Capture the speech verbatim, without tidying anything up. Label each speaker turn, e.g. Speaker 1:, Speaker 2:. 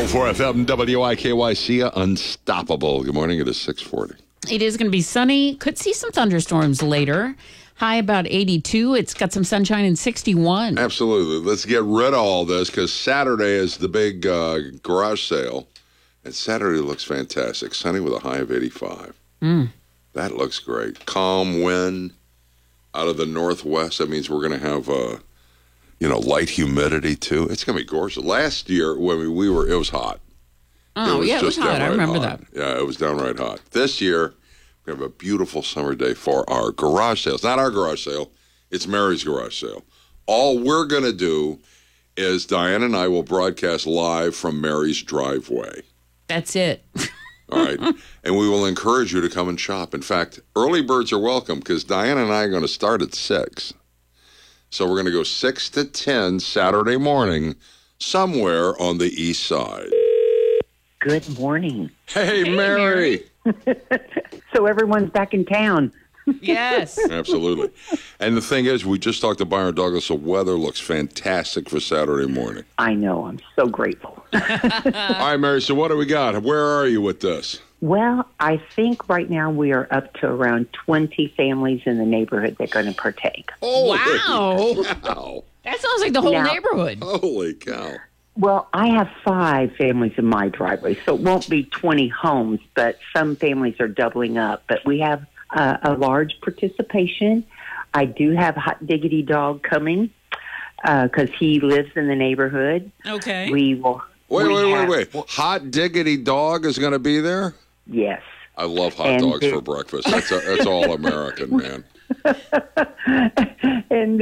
Speaker 1: oh four F M W I K Y C, Unstoppable. Good morning. It is six forty.
Speaker 2: It is going to be sunny. Could see some thunderstorms later. High about eighty-two. It's got some sunshine in sixty-one.
Speaker 1: Absolutely. Let's get rid of all this because Saturday is the big uh, garage sale. And Saturday looks fantastic. Sunny with a high of eighty-five.
Speaker 2: Mm.
Speaker 1: That looks great. Calm wind out of the northwest. That means we're going to have, uh, you know, light humidity too. It's going to be gorgeous. Last year when we, we were, it was hot.
Speaker 2: Oh,
Speaker 1: it was
Speaker 2: yeah, it was
Speaker 1: just
Speaker 2: hot. I remember
Speaker 1: hot.
Speaker 2: that.
Speaker 1: Yeah, it was downright hot. This year, we have a beautiful summer day for our garage sales. Not our garage sale. It's Mary's garage sale. All we're going to do is Diane and I will broadcast live from Mary's driveway.
Speaker 2: That's it.
Speaker 1: All right. And we will encourage you to come and shop. In fact, early birds are welcome because Diane and I are going to start at six. So we're going to go six to ten Saturday morning somewhere on the east side.
Speaker 3: Good morning.
Speaker 1: Hey, hey Mary.
Speaker 2: Mary.
Speaker 3: So everyone's back in town.
Speaker 2: Yes.
Speaker 1: Absolutely. And the thing is, we just talked to Byron Douglas. The weather looks fantastic for Saturday morning.
Speaker 3: I know. I'm so grateful.
Speaker 1: All right, Mary, so what do we got? Where are you with this?
Speaker 3: Well, I think right now we are up to around twenty families in the neighborhood that are going to partake.
Speaker 1: Holy
Speaker 2: Wow.
Speaker 1: cow.
Speaker 2: That sounds like the whole
Speaker 3: Now-
Speaker 2: neighborhood.
Speaker 1: Holy cow.
Speaker 3: Well, I have five families in my driveway, so it won't be twenty homes, but some families are doubling up. But we have uh, a large participation. I do have Hot Diggity Dog coming because uh, he lives in the neighborhood.
Speaker 2: Okay.
Speaker 3: We will.
Speaker 1: Wait,
Speaker 3: we
Speaker 1: wait,
Speaker 3: have,
Speaker 1: wait, wait. Hot Diggity Dog is going to be there?
Speaker 3: Yes.
Speaker 1: I love hot
Speaker 3: And
Speaker 1: dogs
Speaker 3: there-
Speaker 1: for breakfast. That's, a, that's all American, man.
Speaker 3: And